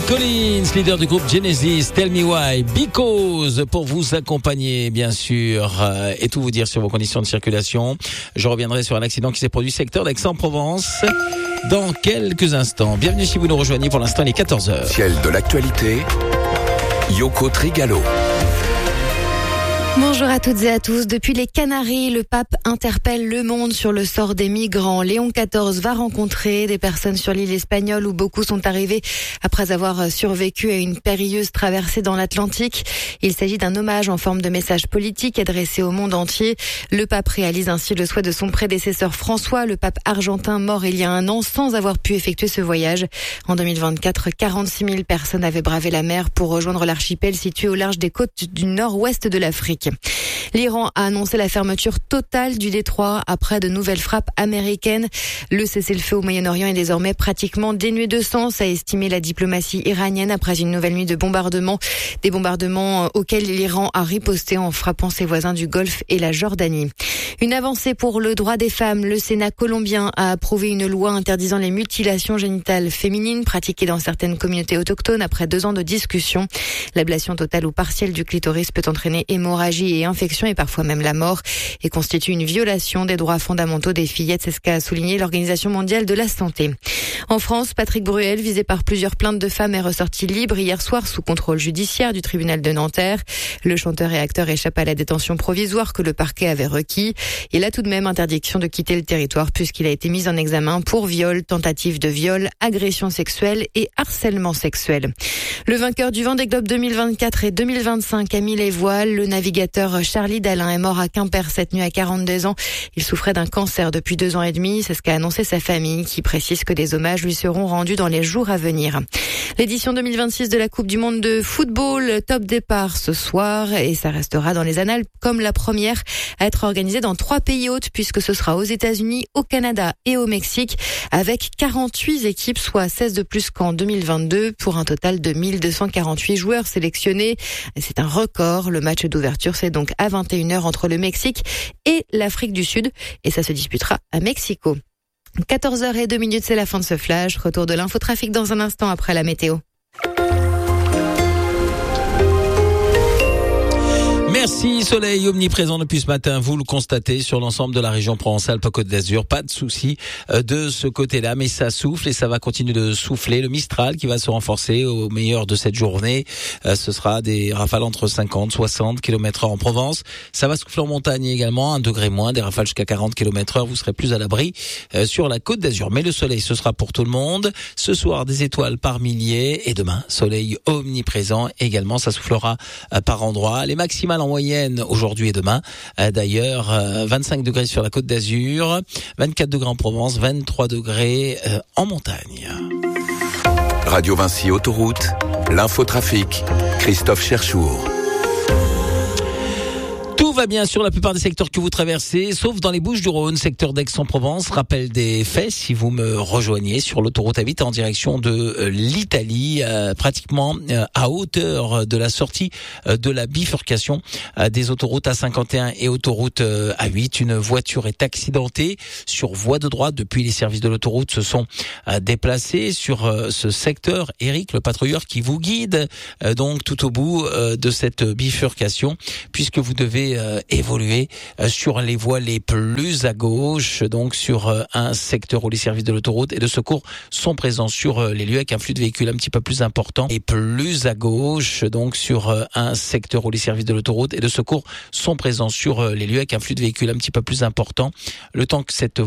Collins, leader du groupe Genesis, Tell Me Why, Because, pour vous accompagner, bien sûr, et tout vous dire sur vos conditions de circulation. Je reviendrai sur un accident qui s'est produit secteur d'Aix-en-Provence dans quelques instants. Bienvenue si vous nous rejoignez. Pour l'instant, il est 14h. Ciel de l'actualité, Yoko Trigalo. Bonjour à toutes et à tous. Depuis les Canaries, le pape interpelle le monde sur le sort des migrants. Léon XIV va rencontrer des personnes sur l'île espagnole où beaucoup sont arrivés après avoir survécu à une périlleuse traversée dans l'Atlantique. Il s'agit d'un hommage en forme de message politique adressé au monde entier. Le pape réalise ainsi le souhait de son prédécesseur François, le pape argentin mort il y a un an sans avoir pu effectuer ce voyage. En 2024, 46 000 personnes avaient bravé la mer pour rejoindre l'archipel situé au large des côtes du nord-ouest de l'Afrique. L'Iran a annoncé la fermeture totale du détroit après de nouvelles frappes américaines. Le cessez-le-feu au Moyen-Orient est désormais pratiquement dénué de sens, a estimé la diplomatie iranienne après une nouvelle nuit de bombardements. Des bombardements auxquels l'Iran a riposté en frappant ses voisins du Golfe et la Jordanie. Une avancée pour le droit des femmes. Le Sénat colombien a approuvé une loi interdisant les mutilations génitales féminines pratiquées dans certaines communautés autochtones après 2 ans de discussion. L'ablation totale ou partielle du clitoris peut entraîner hémorragie et infection et parfois même la mort et constitue une violation des droits fondamentaux des fillettes. C'est ce qu'a souligné l'Organisation mondiale de la santé. En France, Patrick Bruel, visé par plusieurs plaintes de femmes, est ressorti libre hier soir sous contrôle judiciaire du tribunal de Nanterre. Le chanteur et acteur échappe à la détention provisoire que le parquet avait requis. Il a tout de même interdiction de quitter le territoire puisqu'il a été mis en examen pour viol, tentative de viol, agression sexuelle et harcèlement sexuel. Le vainqueur du Vendée Globe 2024 et 2025 a mis les voiles. Le navigateur Charlie Dalin est mort à Quimper cette nuit à 42 ans. Il souffrait d'un cancer depuis 2 ans et demi. C'est ce qu'a annoncé sa famille qui précise que des hommages lui seront rendus dans les jours à venir. L'édition 2026 de la Coupe du Monde de football, top départ ce soir et ça restera dans les annales comme la première à être organisée dans 3 pays hôtes puisque ce sera aux États-Unis, au Canada et au Mexique avec 48 équipes, soit 16 de plus qu'en 2022 pour un total de 1248 joueurs sélectionnés. C'est un record. Le match d'ouverture, c'est donc à 21h entre le Mexique et l'Afrique du Sud et ça se disputera à Mexico. 14h02, c'est la fin de ce flash. Retour de l'infotrafic dans un instant après la météo. Merci, soleil omniprésent depuis ce matin, vous le constatez sur l'ensemble de la région Provence-Alpes-Côte d'Azur, pas de souci de ce côté-là, mais ça souffle et ça va continuer de souffler. Le Mistral qui va se renforcer au meilleur de cette journée, ce sera des rafales entre 50 60 km/h en Provence. Ça va souffler en montagne également, 1 degré moins, des rafales jusqu'à 40 km/h, vous serez plus à l'abri sur la Côte d'Azur. Mais le soleil, ce sera pour tout le monde. Ce soir, des étoiles par milliers et demain, soleil omniprésent également, ça soufflera par endroits. Les maximales en moyenne aujourd'hui et demain. D'ailleurs, 25 degrés sur la Côte d'Azur, 24 degrés en Provence, 23 degrés en montagne. Radio Vinci Autoroute, l'infotrafic, Christophe Cherchour. Tout va bien sur la plupart des secteurs que vous traversez, sauf dans les Bouches-du-Rhône, secteur d'Aix-en-Provence. Rappel des faits, si vous me rejoignez sur l'autoroute A8 en direction de l'Italie, pratiquement à hauteur de la sortie de la bifurcation des autoroutes A51 et autoroute A8. Une voiture est accidentée sur voie de droite. Depuis, les services de l'autoroute se sont déplacés sur ce secteur. Eric, le patrouilleur qui vous guide donc tout au bout de cette bifurcation, puisque vous devez évoluer sur les voies les plus à gauche, donc sur un secteur où les services de l'autoroute et de secours sont présents sur les lieux avec un flux de véhicules un petit peu plus important et plus à gauche, donc sur un secteur où les services de l'autoroute et de secours sont présents sur les lieux avec un flux de véhicules un petit peu plus important. Le temps que cette